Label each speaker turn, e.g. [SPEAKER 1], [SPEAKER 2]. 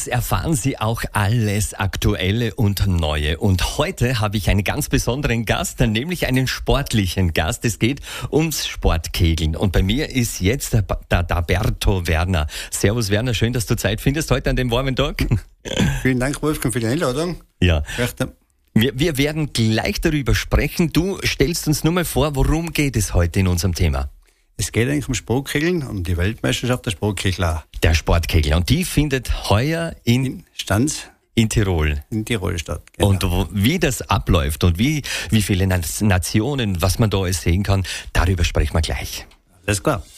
[SPEAKER 1] Jetzt erfahren Sie auch alles Aktuelle und Neue. Und heute habe ich einen ganz besonderen Gast, nämlich einen sportlichen Gast. Es geht ums Sportkegeln. Und bei mir ist jetzt der Daberto Werner. Servus Werner, schön, dass du Zeit findest heute an dem warmen Tag.
[SPEAKER 2] Vielen Dank, Wolfgang, für die Einladung.
[SPEAKER 1] Ja. Wir werden gleich darüber sprechen. Du stellst uns nur mal vor, worum geht es heute in unserem Thema?
[SPEAKER 2] Es geht eigentlich um Sportkegeln, um die Weltmeisterschaft der Sportkegler.
[SPEAKER 1] Der Sportkegler. Und die findet heuer in
[SPEAKER 2] Stanz
[SPEAKER 1] in Tirol.
[SPEAKER 2] In Tirol statt. Genau.
[SPEAKER 1] Und wie das abläuft und wie viele Nationen, was man da alles sehen kann, darüber sprechen wir gleich.
[SPEAKER 2] Alles klar.